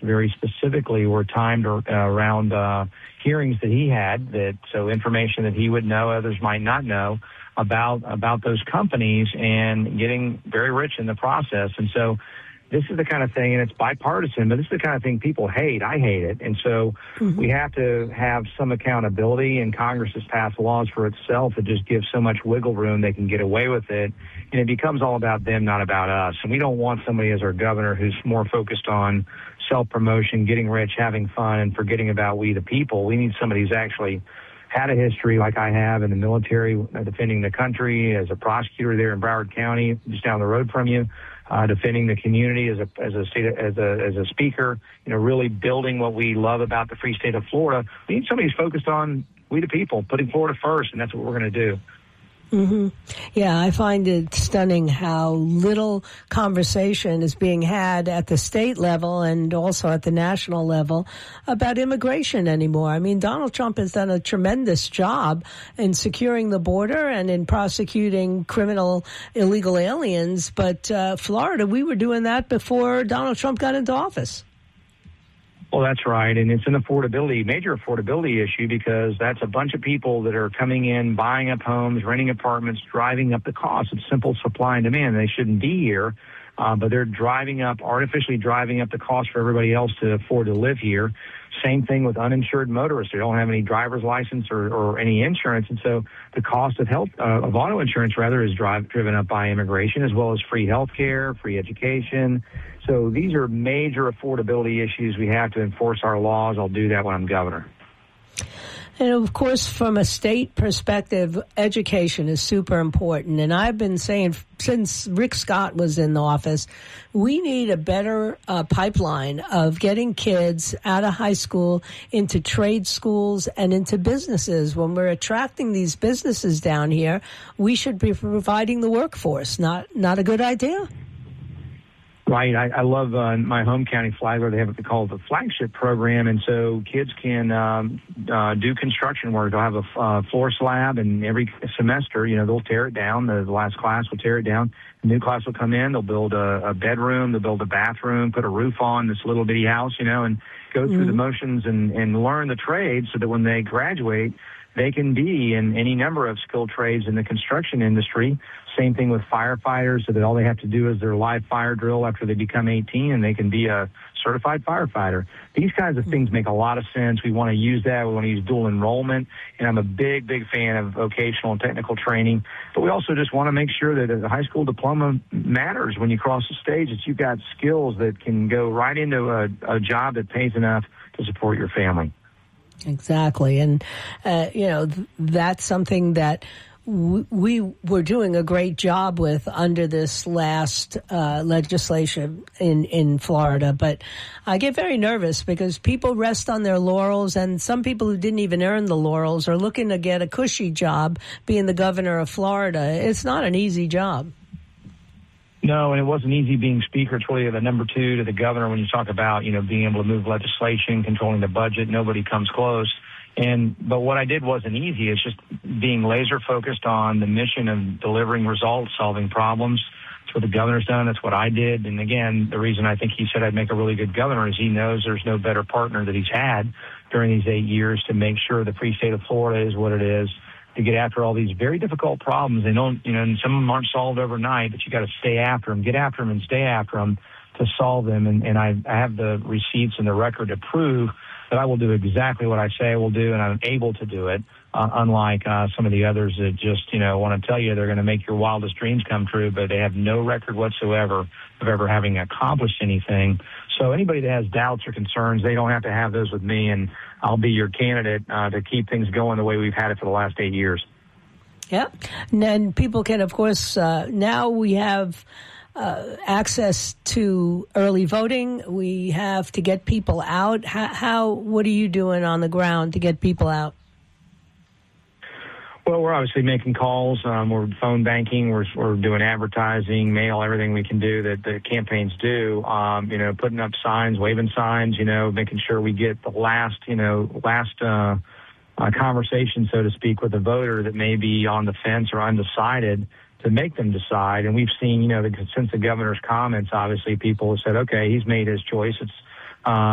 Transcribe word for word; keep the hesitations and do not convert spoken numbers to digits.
very specifically were timed uh, around uh, hearings that he had, that so information that he would know, others might not know about about those companies, and getting very rich in the process. And so this is the kind of thing, and it's bipartisan, but this is the kind of thing people hate. I hate it. And so mm-hmm. we have to have some accountability, and Congress has passed laws for itself that just give so much wiggle room they can get away with it. And it becomes all about them, not about us. And we don't want somebody as our governor who's more focused on self-promotion, getting rich, having fun, and forgetting about we the people. We need somebody who's actually had a history like I have in the military, defending the country, as a prosecutor there in Broward County, just down the road from you, uh, defending the community as a as a state as a as a speaker. You know, really building what we love about the free state of Florida. We need somebody who's focused on we the people, putting Florida first, and that's what we're going to do. Mm-hmm. Yeah, I find it stunning how little conversation is being had at the state level and also at the national level about immigration anymore. I mean, Donald Trump has done a tremendous job in securing the border and in prosecuting criminal illegal aliens, but uh, Florida, we were doing that before Donald Trump got into office. Well, that's right, and it's an affordability, major affordability issue, because that's a bunch of people that are coming in, buying up homes, renting apartments, driving up the cost. It's simple supply and demand. They shouldn't be here, uh, but they're driving up, artificially driving up the cost for everybody else to afford to live here. Same thing with uninsured motorists. They don't have any driver's license or, or any insurance, and so the cost of health, uh, of auto insurance rather, is drive, driven up by immigration, as well as free health care, free education. So these are major affordability issues. We have to enforce our laws. I'll do that when I'm governor. And, of course, from a state perspective, education is super important. And I've been saying since Rick Scott was in the office, we need a better uh, pipeline of getting kids out of high school into trade schools and into businesses. When we're attracting these businesses down here, we should be providing the workforce. Not, not a good idea? Right. I, I love uh, my home county, Flagler. They have what they call the flagship program, and so kids can um, uh, do construction work. They'll have a uh, floor slab, and every semester, you know, they'll tear it down. The, the last class will tear it down. The new class will come in. They'll build a, a bedroom. They'll build a bathroom, put a roof on this little bitty house, you know, and go through mm-hmm. the motions and, and learn the trade so that when they graduate, they can be in any number of skilled trades in the construction industry. Same thing with firefighters, so that all they have to do is their live fire drill after they become eighteen, and they can be a certified firefighter. These kinds of things make a lot of sense. We want to use that. We want to use dual enrollment, and I'm a big, big fan of vocational and technical training. But we also just want to make sure that a high school diploma matters when you cross the stage, that you've got skills that can go right into a, a job that pays enough to support your family. Exactly. And, uh, you know, th- that's something that w- we were doing a great job with under this last uh, legislation in, in Florida. But I get very nervous because people rest on their laurels, and some people who didn't even earn the laurels are looking to get a cushy job being the governor of Florida. It's not an easy job. No, and it wasn't easy being speaker. It's really the number two to the governor when you talk about, you know, being able to move legislation, controlling the budget. Nobody comes close. And but what I did wasn't easy. It's just being laser focused on the mission of delivering results, solving problems. That's what the governor's done. That's what I did. And again, the reason I think he said I'd make a really good governor is he knows there's no better partner that he's had during these eight years to make sure the free state of Florida is what it is, to get after all these very difficult problems. They don't, you know, and some of them aren't solved overnight, but you got to stay after them, get after them and stay after them to solve them. And, and I, I have the receipts and the record to prove that I will do exactly what I say I will do, and I'm able to do it, uh, unlike uh, some of the others that just, you know, want to tell you they're going to make your wildest dreams come true, but they have no record whatsoever of ever having accomplished anything. So anybody that has doubts or concerns, they don't have to have those with me, and I'll be your candidate uh, to keep things going the way we've had it for the last eight years. Yeah. And then people can, of course, uh, now we have uh, access to early voting. We have to get people out. How, how, what are you doing on the ground to get people out? Well, we're obviously making calls. Um, we're phone banking. We're, we're doing advertising, mail, everything we can do that the campaigns do. Um, you know, putting up signs, waving signs, you know, making sure we get the last, you know, last uh, uh, conversation, so to speak, with a voter that may be on the fence or undecided, to make them decide. And we've seen, you know, the, since the governor's comments, obviously people have said, okay, he's made his choice. It's uh,